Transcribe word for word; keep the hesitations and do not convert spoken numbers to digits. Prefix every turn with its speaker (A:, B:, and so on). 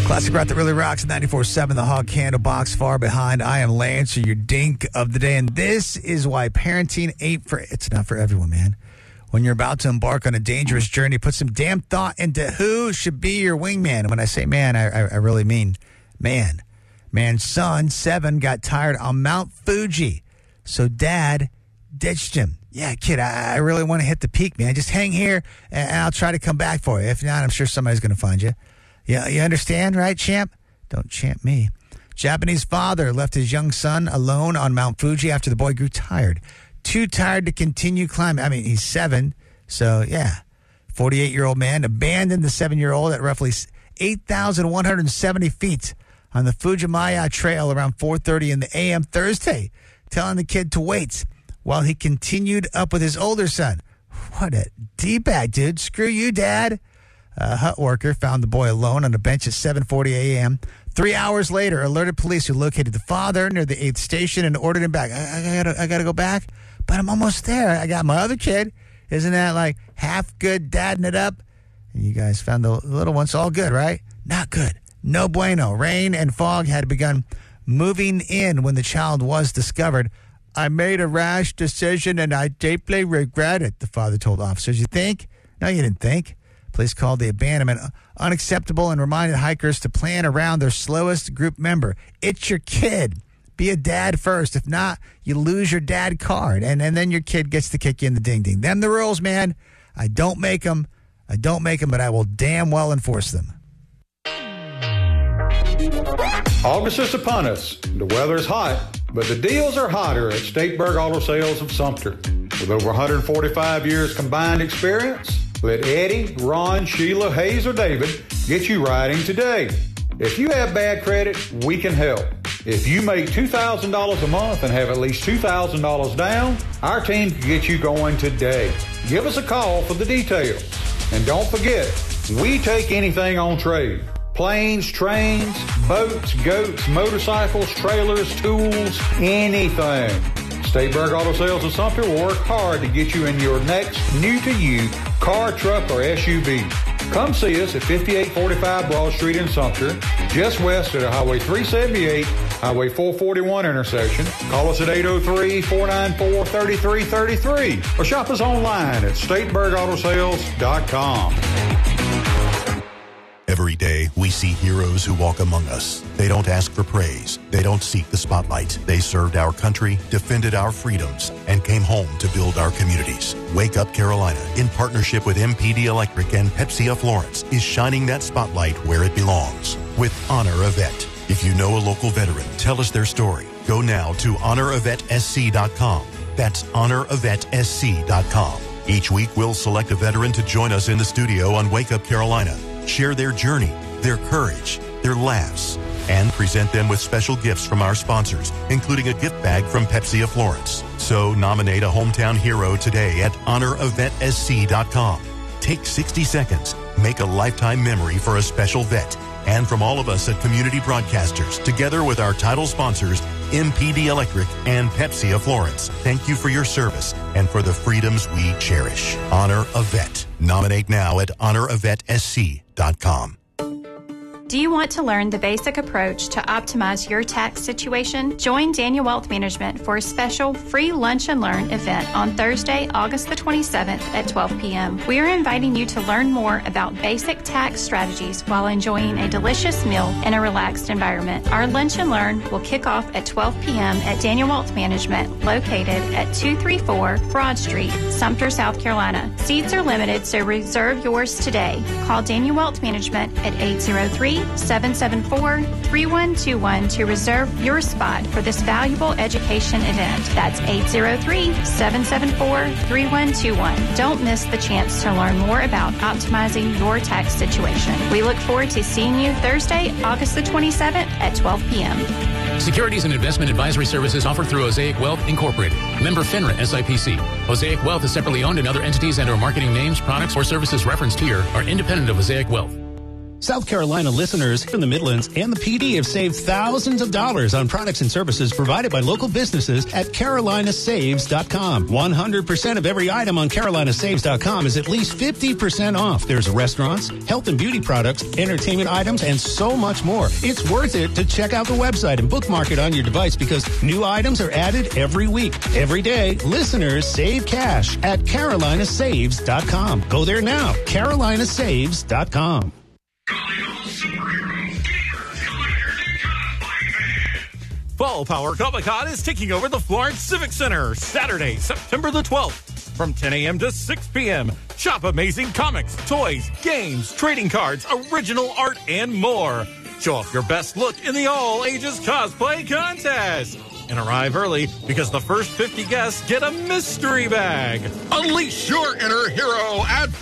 A: Classic rock that really rocks. ninety-four point seven, the Hog Candlebox, far behind. I am Lance, your dink of the day. And this is why parenting ain't for, it's not for everyone, man. When you're about to embark on a dangerous journey, put some damn thought into who should be your wingman. And when I say man, I, I, I really mean man. Man's son, seven, got tired on Mount Fuji. So dad ditched him. Yeah, kid, I, I really want to hit the peak, man. Just hang here, and I'll try to come back for you. If not, I'm sure somebody's going to find you. Yeah, you understand, right, champ? Don't champ me. Japanese father left his young son alone on Mount Fuji after the boy grew tired. Too tired to continue climbing. I mean, he's seven, so yeah. forty-eight-year-old man abandoned the seven-year-old at roughly eight thousand one hundred seventy feet on the Fujimaya Trail around four thirty in the a m Thursday, telling the kid to wait while he continued up with his older son. What a D-bag, dude. Screw you, Dad. A hut worker found the boy alone on a bench at seven forty a m Three hours later, alerted police who located the father near the eighth station and ordered him back. I, I gotta, I gotta go back, but I'm almost there. I got my other kid. Isn't that like half good dadding it up? And you guys found the little one. It's all good, right? Not good. No bueno. Rain and fog had begun moving in when the child was discovered. I made a rash decision and I deeply regret it, the father told officers. You think? No, you didn't think. Police called the abandonment unacceptable and reminded hikers to plan around their slowest group member. It's your kid. Be a dad first. If not, you lose your dad card, and, and then your kid gets to kick you in the ding-ding. Them the rules, man. I don't make them. I don't make them, but I will damn well enforce them.
B: August is upon us. The weather is hot, but the deals are hotter at Stateburg Auto Sales of Sumter. With over one hundred forty-five years combined experience, let Eddie, Ron, Sheila, Hayes, or David get you riding today. If you have bad credit, we can help. If you make two thousand dollars a month and have at least two thousand dollars down, our team can get you going today. Give us a call for the details. And don't forget, we take anything on trade. Planes, trains, boats, goats, motorcycles, trailers, tools, anything. Stateburg Auto Sales of Sumter will work hard to get you in your next new-to-you car, truck, or S U V. Come see us at fifty-eight forty-five Broad Street in Sumter, just west of the Highway three seventy-eight, Highway four forty-one intersection. Call us at eight oh three, four nine four, three three three three or shop us online at stateburg auto sales dot com.
C: Every day, we see heroes who walk among us. They don't ask for praise. They don't seek the spotlight. They served our country, defended our freedoms, and came home to build our communities. Wake Up Carolina, in partnership with M P D Electric and Pepsi of Florence, is shining that spotlight where it belongs with Honor a Vet. If you know a local veteran, tell us their story. Go now to honor a vet s c dot com. That's honor a vet s c dot com. Each week, we'll select a veteran to join us in the studio on Wake Up Carolina. Share their journey, their courage, their laughs, and present them with special gifts from our sponsors, including a gift bag from Pepsi of Florence. So nominate a hometown hero today at honor a vet s c dot com. Take sixty seconds. Make a lifetime memory for a special vet. And from all of us at Community Broadcasters, together with our title sponsors, M P D Electric and Pepsi of Florence, thank you for your service and for the freedoms we cherish. Honor a Vet. Nominate now at honor a vet s c dot com.
D: Do you want to learn the basic approach to optimize your tax situation? Join Daniel Wealth Management for a special free Lunch and Learn event on Thursday, August the twenty-seventh at twelve p.m. We are inviting you to learn more about basic tax strategies while enjoying a delicious meal in a relaxed environment. Our Lunch and Learn will kick off at twelve p.m. at Daniel Wealth Management, located at two thirty-four Broad Street, Sumter, South Carolina. Seats are limited, so reserve yours today. Call Daniel Wealth Management at eight zero three, seven seven four, three one two one to reserve your spot for this valuable education event. That's eight zero three, seven seven four, three one two one. Don't miss the chance to learn more about optimizing your tax situation. We look forward to seeing you Thursday, August the twenty-seventh at twelve p.m.
E: Securities and investment advisory services offered through Osaic Wealth Incorporated. Member FINRA S I P C. Osaic Wealth is separately owned, and other entities and or marketing names, products, or services referenced here are independent of Osaic Wealth. South Carolina listeners in the Midlands and the P D have saved thousands of dollars on products and services provided by local businesses at carolina saves dot com. one hundred percent of every item on carolina saves dot com is at least fifty percent off. There's restaurants, health and beauty products, entertainment items, and so much more. It's worth it to check out the website and bookmark it on your device because new items are added every week. Every day, listeners save cash at carolina saves dot com. Go there now, carolina saves dot com.
F: Fall Power Comic-Con is taking over the Florence Civic Center Saturday, September the twelfth from ten a.m. to six p.m. Shop amazing comics, toys, games, trading cards, original art, and more. Show off your best look in the all-ages cosplay contest. And arrive early because the first fifty guests get a mystery bag.
G: Unleash your inner hero at